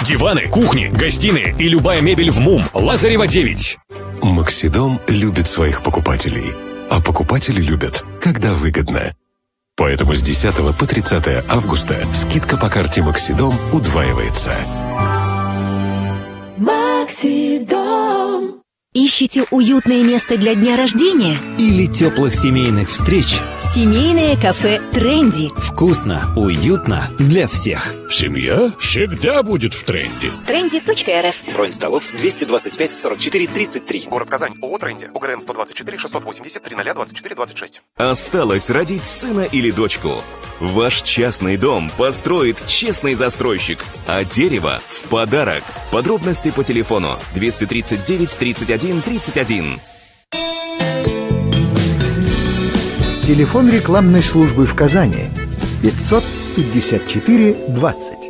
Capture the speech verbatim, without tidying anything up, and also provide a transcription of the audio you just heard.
Диваны, кухни, гостиные и любая мебель в МУМ. Лазарева девять. Максидом любит своих покупателей. А покупатели любят, когда выгодно. Поэтому с десятого по тридцатое августа скидка по карте Максидом удваивается. Максидом. Ищете уютное место для дня рождения? Или теплых семейных встреч? Семейное кафе «Тренди». Вкусно, уютно для всех. Семья всегда будет в тренде. тренди точка эр эф. Бронь столов двести двадцать пять сорок четыре тридцать три. Город Казань. ООО «Тренди». УГРН сто двадцать четыре шестьсот восемьдесят три ноль двадцать четыре двадцать шесть. Осталось родить сына или дочку. Ваш частный дом построит честный застройщик, а дерево в подарок. Подробности по телефону двести тридцать девять тридцать один тридцать один. Телефон рекламной службы в Казани пятьсот пятьдесят четыре двадцать.